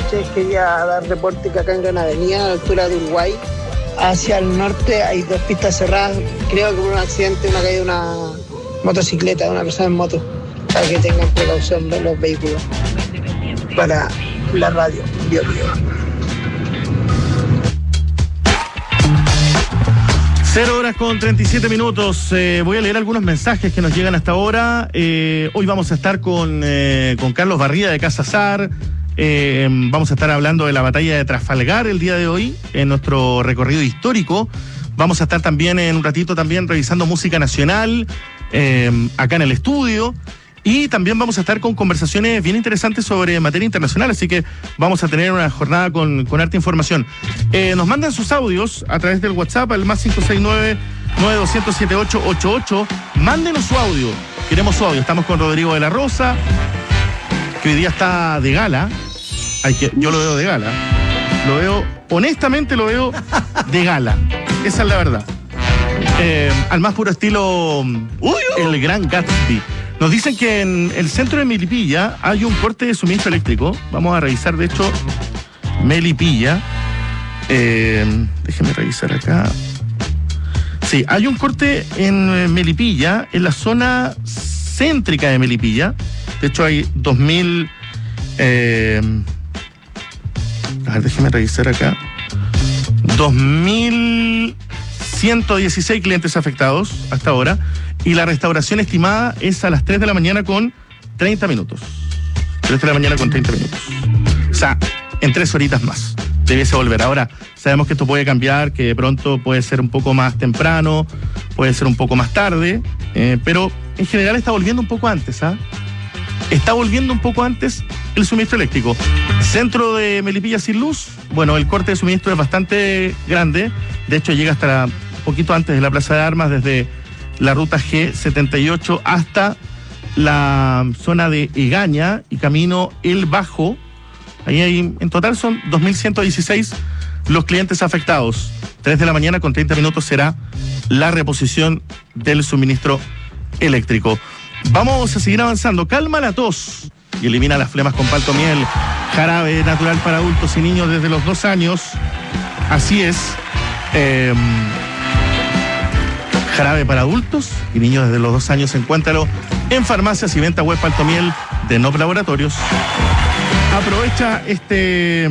noches. Quería dar reporte que acá en Gran Avenida, a la altura de Uruguay, hacia el norte, hay 2 pistas cerradas. Creo que hubo un accidente, una caída de una motocicleta, de una persona en moto. Para que tengan precaución los vehículos. Para la radio, Bio Bio. 0:37. Voy a leer algunos mensajes que nos llegan hasta ahora. Hoy vamos a estar con Carlos Barría de Casa Sar. Vamos a estar hablando de la batalla de Trafalgar el día de hoy, en nuestro recorrido histórico. Vamos a estar también en un ratito revisando música nacional acá en el estudio. Y también vamos a estar con conversaciones bien interesantes sobre materia internacional, así que vamos a tener una jornada con harta información. Nos mandan sus audios a través del WhatsApp al más 569-9200-7888. Mándenos su audio, queremos su audio. Estamos con Rodrigo de la Rosa, que hoy día está de gala. Yo lo veo de gala. Honestamente lo veo de gala. Esa es la verdad. Al más puro estilo el Gran Gatsby. Nos dicen que en el centro de Melipilla hay un corte de suministro eléctrico. Vamos a revisar, de hecho, Melipilla. Déjenme revisar acá. Sí, hay un corte en Melipilla, en la zona céntrica de Melipilla. De hecho, hay 2.000... a ver, déjenme revisar acá. 2.116 clientes afectados hasta ahora. Y la restauración estimada es a las 3 de la mañana con 30 minutos. 3 de la mañana con 30 minutos. O sea, en 3 horitas más debiese volver. Ahora, sabemos que esto puede cambiar, que de pronto puede ser un poco más temprano, puede ser un poco más tarde, pero en general está volviendo un poco antes, ¿ah? Está volviendo un poco antes el suministro eléctrico. Centro de Melipilla sin luz. Bueno, el corte de suministro es bastante grande. De hecho, llega hasta un poquito antes de la Plaza de Armas, desde la ruta G78 hasta la zona de Egaña y camino El Bajo. Ahí hay, en total son 2.116 los clientes afectados. 3 de la mañana con 30 minutos será la reposición del suministro eléctrico. Vamos a seguir avanzando. Calma la tos y elimina las flemas con Paltomiel. Jarabe natural para adultos y niños desde los 2 años. Así es. Jarabe para adultos y niños desde los 2 años. Encuéntralo en farmacias y venta web Paltomiel de Nop Laboratorios. Aprovecha este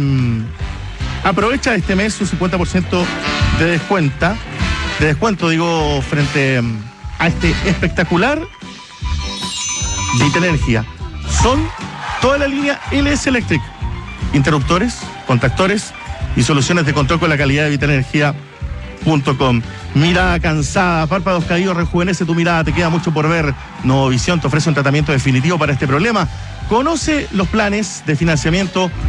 mes su 50% de descuento, digo, frente a este espectacular Vitenergia. Son toda la línea LS Electric, interruptores, contactores y soluciones de control con la calidad de Vitenergia.com. Mirada cansada, párpados caídos, rejuvenece tu mirada, te queda mucho por ver. Novovisión te ofrece un tratamiento definitivo para este problema. Conoce los planes de financiamiento